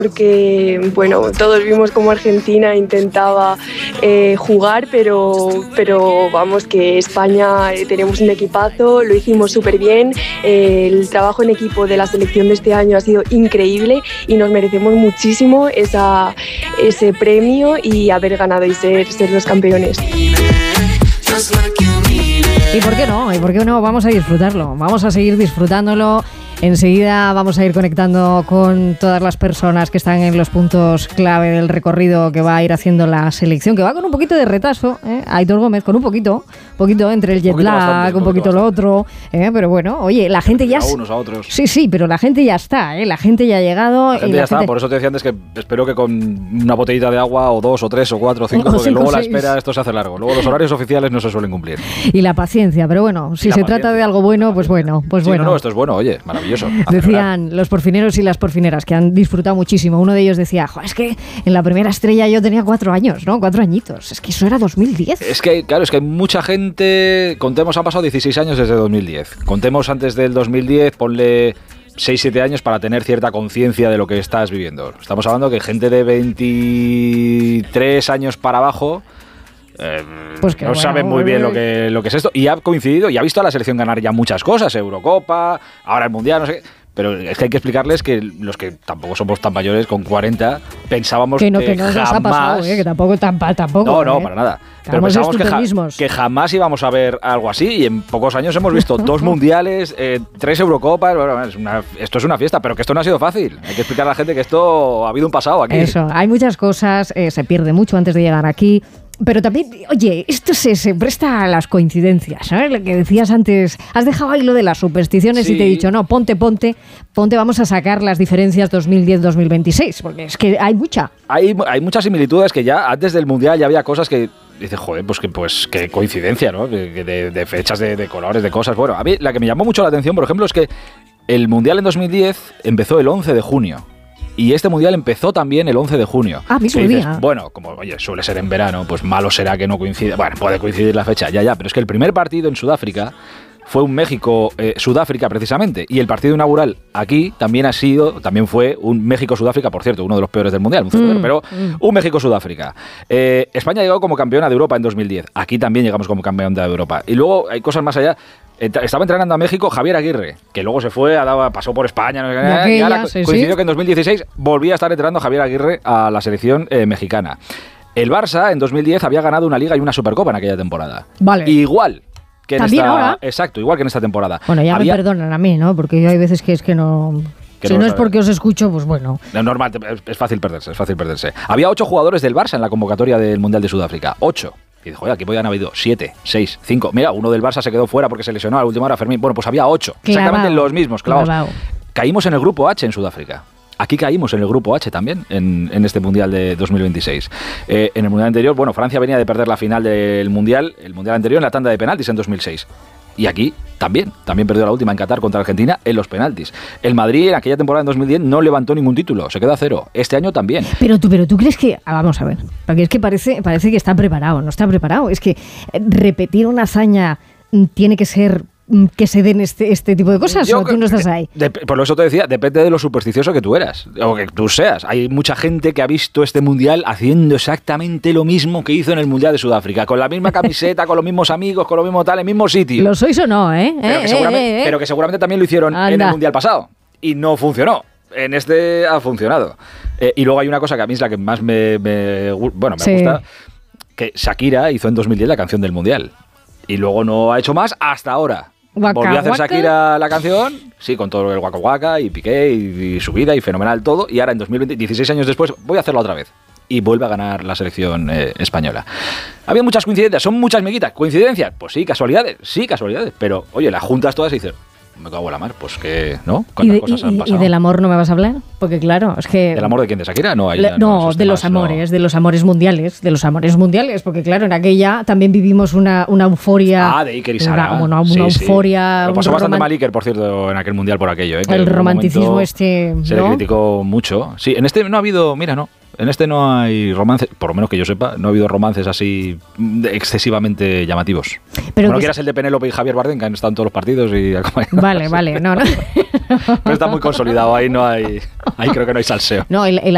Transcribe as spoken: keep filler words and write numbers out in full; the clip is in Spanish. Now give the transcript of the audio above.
porque bueno, todos vimos cómo Argentina intentaba eh, jugar, pero, pero vamos, que España eh, tenemos un equipazo, lo hicimos súper bien, eh, el trabajo en equipo de la selección de este año ha sido increíble y nos merecemos muchísimo esa, ese premio y haber ganado y ser, ser los campeones. ¿Y por qué no? ¿Y por qué no? Vamos a disfrutarlo, vamos a seguir disfrutándolo. Enseguida vamos a ir conectando con todas las personas que están en los puntos clave del recorrido que va a ir haciendo la selección, que va con un poquito de retraso, ¿eh? Aitor Gómez, con un poquito, poquito entre el jet lag, un poquito lo otro, ¿eh? Pero bueno, oye, la gente ya... A unos, a otros. Sí, sí, pero la gente ya está, ¿eh? La gente ya ha llegado. La gente y la ya está, gente... por eso te decía antes que espero que con una botellita de agua, o dos, o tres, o cuatro, o cinco, o porque cinco, luego seis. la espera esto se hace largo. Luego los horarios oficiales no se suelen cumplir. Y la paciencia, pero bueno, si se trata de algo bueno, pues bueno, pues sí, bueno. No, no, esto es bueno, oye, maravilloso. Decían los porfineros y las porfineras que han disfrutado muchísimo. Uno de ellos decía, jo, es que en la primera estrella yo tenía cuatro años, ¿no? Cuatro añitos. Es que eso era dos mil diez. Es que, claro, es que hay mucha gente... Contemos, han pasado dieciséis años desde dos mil diez. Contemos antes del dos mil diez, ponle seis siete años para tener cierta conciencia de lo que estás viviendo. Estamos hablando que gente de veintitrés años para abajo... Eh, pues que no bueno, saben muy bien lo que, lo que es esto. Y ha coincidido y ha visto a la selección ganar ya muchas cosas. Eurocopa, ahora el Mundial, no sé qué. Pero es que hay que explicarles que los que tampoco somos tan mayores, con cuarenta, pensábamos que, que no, que no jamás... nos ha pasado, ¿eh? Que tampoco, tampoco, tampoco. No, no, ¿eh? para nada. Pero Estamos pensábamos que, ja, mismos. que jamás íbamos a ver algo así, y en pocos años hemos visto dos mundiales, eh, tres Eurocopas. Bueno, es una, esto es una fiesta, pero que esto no ha sido fácil. Hay que explicar a la gente que esto ha habido un pasado aquí. Eso, hay muchas cosas, eh, se pierde mucho antes de llegar aquí. Pero también, oye, esto se, se presta a las coincidencias, ¿sabes? Lo que decías antes, has dejado ahí lo de las supersticiones sí. Y te he dicho, no, ponte, ponte, ponte, vamos a sacar las diferencias dos mil diez dos mil veintiséis, porque es que hay mucha. Hay, hay muchas similitudes que ya antes del Mundial ya había cosas que dices, joder, pues que pues qué coincidencia, ¿no? De, de, de fechas, de, de colores, de cosas. Bueno, a mí la que me llamó mucho la atención, por ejemplo, es que el Mundial en dos mil diez empezó el once de junio. Y este Mundial empezó también el once de junio. Ah, mismo dices, día. Bueno, como oye, suele ser en verano, pues malo será que no coincida. Bueno, puede coincidir la fecha, ya, ya. Pero es que el primer partido en Sudáfrica fue un México-Sudáfrica, eh, precisamente. Y el partido inaugural aquí también ha sido, también fue un México-Sudáfrica, por cierto, uno de los peores del Mundial, un mm, pero mm. un México-Sudáfrica. Eh, España llegó como campeona de Europa en dos mil diez. Aquí también llegamos como campeona de Europa. Y luego hay cosas más allá. Estaba entrenando a México Javier Aguirre, que luego se fue, pasó por España, no sé, aquella, y ahora sí, coincidió sí. que en dos mil dieciséis volvía a estar entrenando Javier Aguirre a la selección eh, mexicana. El Barça en dos mil diez había ganado una Liga y una Supercopa en aquella temporada. Vale. Igual que en ¿También esta, ahora? Exacto, igual que en esta temporada. Bueno, ya había, me perdonan a mí, ¿no? Porque yo hay veces que es que no... Que si no, no es porque os escucho, pues bueno. No, normal, es fácil perderse, es fácil perderse. Había ocho jugadores del Barça en la convocatoria del Mundial de Sudáfrica. Ocho. Y dijo, joder, aquí podían haber habido siete, seis, cinco. Mira, uno del Barça se quedó fuera porque se lesionó a la última hora, Fermín. Bueno, pues había ocho. Clavao. Exactamente los mismos, clavados. Clavao. Caímos en el grupo H en Sudáfrica. Aquí caímos en el grupo H también, en, en este Mundial de dos mil veintiséis. Eh, en el Mundial anterior, bueno, Francia venía de perder la final del Mundial, el Mundial anterior en la tanda de penaltis en dos mil seis. Y aquí también, también perdió la última en Qatar contra Argentina en los penaltis. El Madrid en aquella temporada en dos mil diez no levantó ningún título, se quedó a cero. Este año también. Pero tú, pero tú crees que... Ah, vamos a ver, porque es que parece, parece que está preparado, no está preparado. Es que repetir una hazaña tiene que ser... que se den este, este tipo de cosas. Yo, ¿o tú no estás ahí? De, de, por eso te decía, depende de lo supersticioso que tú eras o que tú seas. Hay mucha gente que ha visto este Mundial haciendo exactamente lo mismo que hizo en el Mundial de Sudáfrica, con la misma camiseta, con los mismos amigos, con lo mismo tal, en el mismo sitio. ¿Lo sois o no, eh? Pero, eh, que, seguramente, eh, eh. pero que seguramente también lo hicieron Anda. en el Mundial pasado y no funcionó. En este ha funcionado. Eh, y luego hay una cosa que a mí es la que más me, me, bueno, me sí. gusta, que Shakira hizo en dos mil diez la canción del Mundial y luego no ha hecho más hasta ahora. Waka, Volvió a hacer waka. Shakira la canción, sí, con todo el Waka Waka y Piqué y, y su vida y fenomenal todo. Y ahora en dos mil veinte, dieciséis años después, voy a hacerlo otra vez. Y vuelve a ganar la selección eh, española. Había muchas coincidencias, son muchas miguitas. ¿Coincidencias? Pues sí, casualidades, sí, casualidades. Pero, oye, las juntas todas y dices, me cago en la mar, pues que, ¿no? ¿Cuántas ¿Y, de, cosas y, han pasado? ¿Y del amor no me vas a hablar? Porque claro, es que... ¿Del amor de quién? ¿De Shakira? No, ahí Le, no, no de los amores, no. de los amores mundiales, de los amores mundiales, porque claro, en aquella también vivimos una, una euforia... Ah, de Iker y Sara. Una, una, sí, una sí. euforia... Lo pasó un bastante romant- mal Iker, por cierto, en aquel mundial por aquello. ¿eh? Que el romanticismo este, se ¿no? le criticó mucho. Sí, en este no ha habido, mira, no. En este no hay romances, por lo menos que yo sepa, no ha habido romances así excesivamente llamativos. Pero no quieras el de Penélope y Javier Bardem, que han estado en todos los partidos y... Vale, vale, no, no. Pero está muy consolidado, ahí no hay... Ahí creo que no hay salseo. No, el, el